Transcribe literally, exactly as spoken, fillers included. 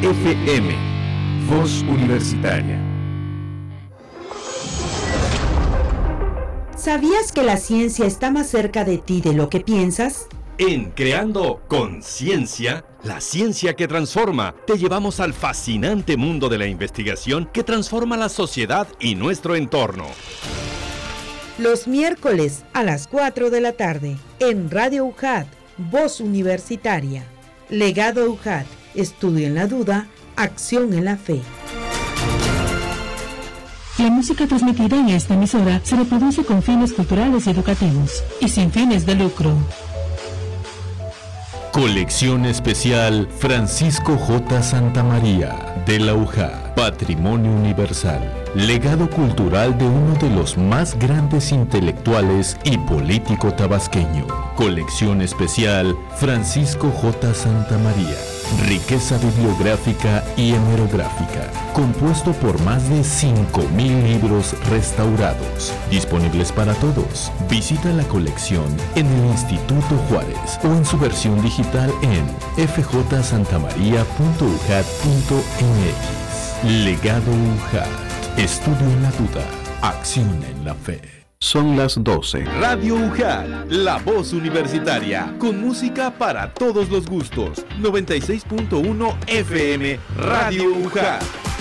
F M, Voz Universitaria. ¿Sabías que la ciencia está más cerca de ti de lo que piensas? En Creando Conciencia, la ciencia que transforma, te llevamos al fascinante mundo de la investigación que transforma la sociedad y nuestro entorno. Los miércoles a las cuatro de la tarde, en Radio U J A T, Voz Universitaria. Legado U J A T, estudio en la duda, acción en la fe. La música transmitida en esta emisora se reproduce con fines culturales y educativos y sin fines de lucro. Colección especial Francisco J. Santamaría de la U J A, Patrimonio Universal. Legado cultural de uno de los más grandes intelectuales y político tabasqueño. Colección especial Francisco J. Santamaría. Riqueza bibliográfica y hemerográfica, compuesto por más de cinco mil libros restaurados, disponibles para todos. Visita la colección en el Instituto Juárez o en su versión digital en f j santamaría punto u j a t punto m x. Legado U J A T. Estudio en la duda, acción en la fe. Son las doce. Radio U J A T, la voz universitaria, con música para todos los gustos. noventa y seis punto uno F M, Radio U J A T.